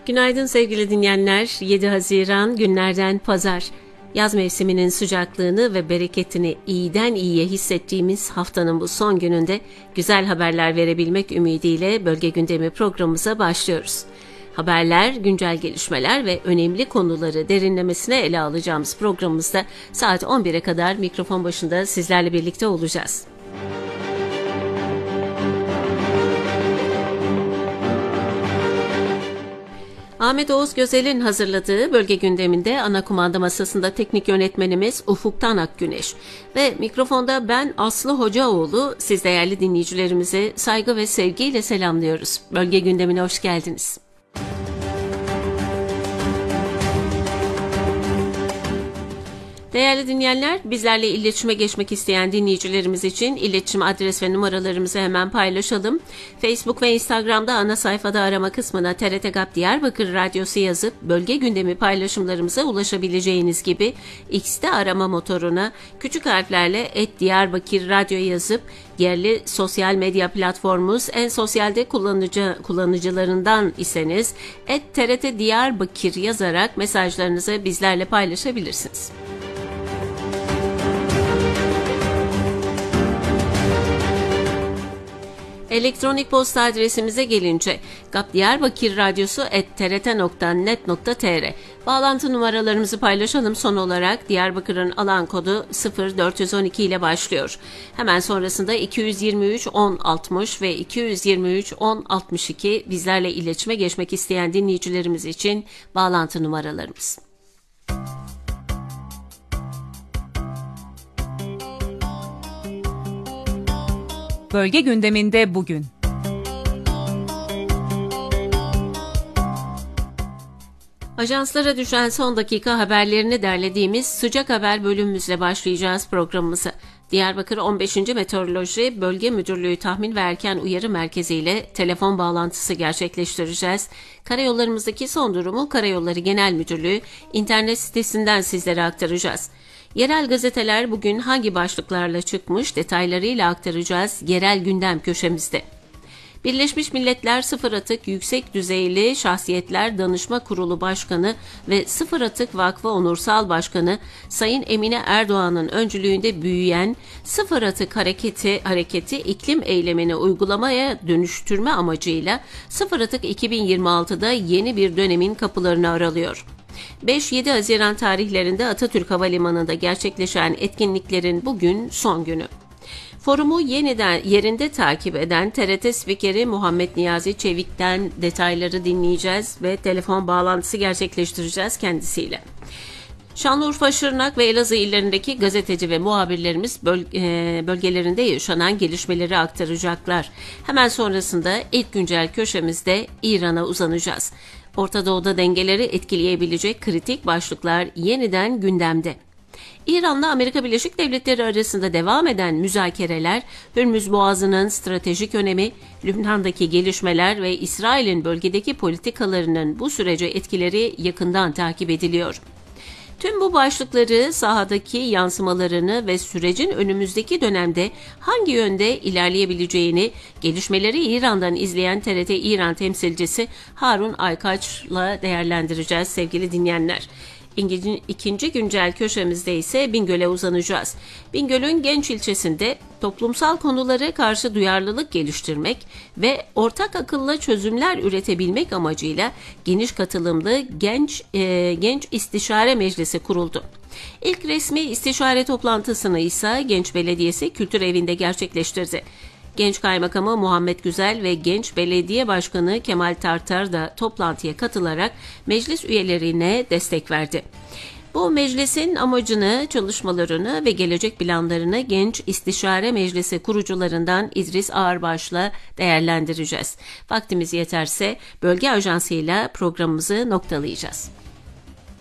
Günaydın sevgili dinleyenler. 7 Haziran günlerden pazar. Yaz mevsiminin sıcaklığını ve bereketini iyiden iyiye hissettiğimiz haftanın bu son gününde güzel haberler verebilmek ümidiyle Bölge Gündemi programımıza başlıyoruz. Haberler, güncel gelişmeler ve önemli konuları derinlemesine ele alacağımız programımızda saat 11'e kadar mikrofon başında sizlerle birlikte olacağız. Ahmet Oğuz Gözel'in hazırladığı Bölge Gündemi'nde ana kumanda masasında teknik yönetmenimiz Ufuktan Akgüneş ve mikrofonda ben Aslı Hocaoğlu, siz değerli dinleyicilerimizi saygı ve sevgiyle selamlıyoruz. Bölge Gündemi'ne hoş geldiniz. Değerli dinleyenler, bizlerle iletişime geçmek isteyen dinleyicilerimiz için iletişim adres ve numaralarımızı hemen paylaşalım. Facebook ve Instagram'da ana sayfada arama kısmına TRT GAP Diyarbakır Radyosu yazıp bölge gündemi paylaşımlarımıza ulaşabileceğiniz gibi X'te arama motoruna küçük harflerle @Diyarbakır Radyo yazıp yerli sosyal medya platformumuz En Sosyal'de kullanıcılarından iseniz @TRT Diyarbakır yazarak mesajlarınızı bizlerle paylaşabilirsiniz. Elektronik posta adresimize gelince gapdiyarbakirradyosu@trt.net.tr. Bağlantı numaralarımızı paylaşalım. Son olarak Diyarbakır'ın alan kodu 0412 ile başlıyor. Hemen sonrasında 223 1060 ve 223 1062 bizlerle iletişime geçmek isteyen dinleyicilerimiz için bağlantı numaralarımız. Bölge gündeminde bugün. Ajanslara düşen son dakika haberlerini derlediğimiz sıcak haber bölümümüzle başlayacağız programımıza. Diyarbakır 15. Meteoroloji Bölge Müdürlüğü Tahmin ve Erken Uyarı Merkezi ile telefon bağlantısı gerçekleştireceğiz. Karayollarımızdaki son durumu Karayolları Genel Müdürlüğü internet sitesinden sizlere aktaracağız. Yerel gazeteler bugün hangi başlıklarla çıkmış detaylarıyla aktaracağız yerel gündem köşemizde. Birleşmiş Milletler Sıfır Atık Yüksek Düzeyli Şahsiyetler Danışma Kurulu Başkanı ve Sıfır Atık Vakfı Onursal Başkanı Sayın Emine Erdoğan'ın öncülüğünde büyüyen Sıfır Atık Hareketi iklim eylemini uygulamaya dönüştürme amacıyla Sıfır Atık 2026'da yeni bir dönemin kapılarını aralıyor. 5-7 Haziran tarihlerinde Atatürk Havalimanı'nda gerçekleşen etkinliklerin bugün son günü. Forumu yeniden yerinde takip eden TRT spikeri Muhammed Niyazi Çevik'ten detayları dinleyeceğiz ve telefon bağlantısı gerçekleştireceğiz kendisiyle. Şanlıurfa, Şırnak ve Elazığ illerindeki gazeteci ve muhabirlerimiz bölgelerinde yaşanan gelişmeleri aktaracaklar. Hemen sonrasında ilk güncel köşemizde İran'a uzanacağız. Orta Doğu'da dengeleri etkileyebilecek kritik başlıklar yeniden gündemde. İran'la Amerika Birleşik Devletleri arasında devam eden müzakereler, Hürmüz Boğazı'nın stratejik önemi, Lübnan'daki gelişmeler ve İsrail'in bölgedeki politikalarının bu sürece etkileri yakından takip ediliyor. Tüm bu başlıkları, sahadaki yansımalarını ve sürecin önümüzdeki dönemde hangi yönde ilerleyebileceğini gelişmeleri İran'dan izleyen TRT İran temsilcisi Harun Aykaç'la değerlendireceğiz sevgili dinleyenler. İkinci güncel köşemizde ise Bingöl'e uzanacağız. Bingöl'ün Genç ilçesinde toplumsal konulara karşı duyarlılık geliştirmek ve ortak akılla çözümler üretebilmek amacıyla geniş katılımlı Genç İstişare Meclisi kuruldu. İlk resmi istişare toplantısını ise Genç Belediyesi Kültür Evi'nde gerçekleştirdi. Genç Kaymakamı Muhammed Güzel ve Genç Belediye Başkanı Kemal Tartar da toplantıya katılarak meclis üyelerine destek verdi. Bu meclisin amacını, çalışmalarını ve gelecek planlarını Genç İstişare Meclisi kurucularından İdris Ağırbaş'la değerlendireceğiz. Vaktimiz yeterse Bölge Ajansı'yla programımızı noktalayacağız.